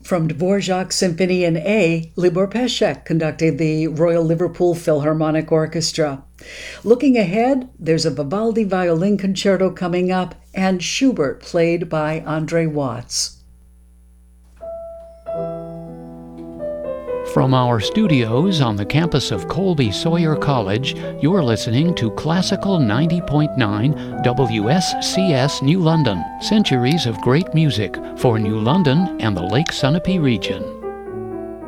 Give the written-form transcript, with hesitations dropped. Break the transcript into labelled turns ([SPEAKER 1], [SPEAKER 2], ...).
[SPEAKER 1] From Dvorak Symphony in A, Libor Pesek conducted the Royal Liverpool Philharmonic Orchestra. Looking ahead, there's a Vivaldi violin concerto coming up and Schubert played by Andre Watts.
[SPEAKER 2] From our studios on the campus of Colby Sawyer College, you're listening to Classical 90.9 WSCS New London. Centuries of great music for New London and the Lake Sunapee region.